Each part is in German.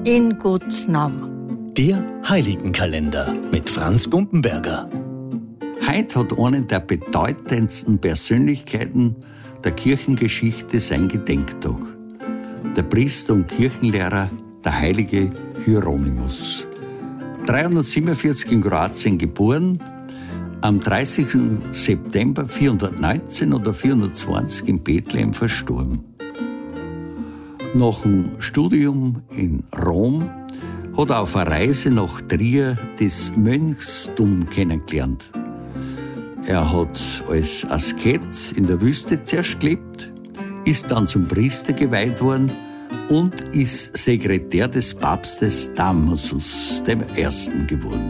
in Gottes Namen. Der Heiligenkalender mit Franz Gumpenberger. Heute hat eine der bedeutendsten Persönlichkeiten der Kirchengeschichte sein Gedenktag. Der Priester und Kirchenlehrer, der heilige Hieronymus. 347 in Kroatien geboren, am 30. September 419 oder 420 in Bethlehem verstorben. Nach dem Studium in Rom hat er auf einer Reise nach Trier das Mönchstum kennengelernt. Er hat als Asket in der Wüste zuerst gelebt, ist dann zum Priester geweiht worden und ist Sekretär des Papstes Damasus I. geworden.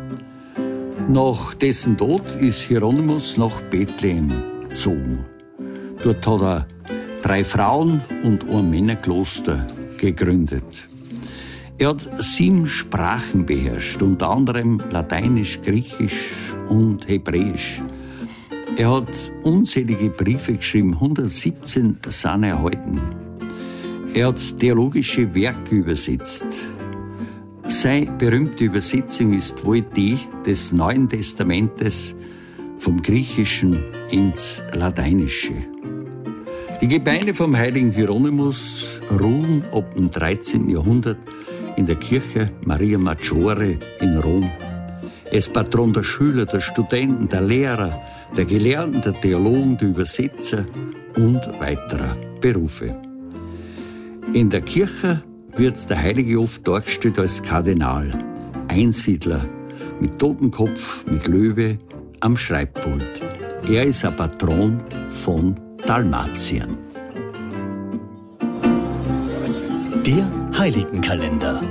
Nach dessen Tod ist Hieronymus nach Bethlehem gezogen. Dort hat er 3 Frauen- und ein Männerkloster gegründet. Er hat 7 Sprachen beherrscht, unter anderem Lateinisch, Griechisch und Hebräisch. Er hat unzählige Briefe geschrieben, 117 sind erhalten. Er hat theologische Werke übersetzt. Seine berühmte Übersetzung ist wohl die des Neuen Testamentes vom Griechischen ins Lateinische. Die Gebeine vom heiligen Hieronymus ruhen ab dem 13. Jahrhundert in der Kirche Maria Maggiore in Rom. Er ist Patron der Schüler, der Studenten, der Lehrer, der Gelehrten, der Theologen, der Übersetzer und weiterer Berufe. In der Kirche wird der Heilige oft dargestellt als Kardinal, Einsiedler, mit Totenkopf, mit Löwe am Schreibpult. Er ist ein Patron von Dalmatien. Der Heiligenkalender.